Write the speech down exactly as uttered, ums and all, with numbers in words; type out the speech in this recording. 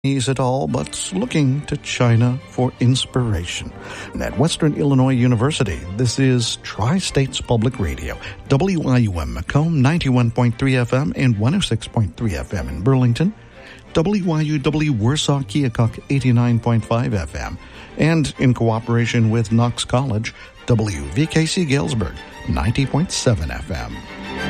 at all, but looking to China for inspiration. And at Western Illinois University, this is Tri-States Public Radio, W I U M Macomb, ninety-one point three F M and one oh six point three F M in Burlington, W I U W Warsaw Keokuk, eighty-nine point five F M, and in cooperation with Knox College, W V K C Galesburg, ninety point seven F M.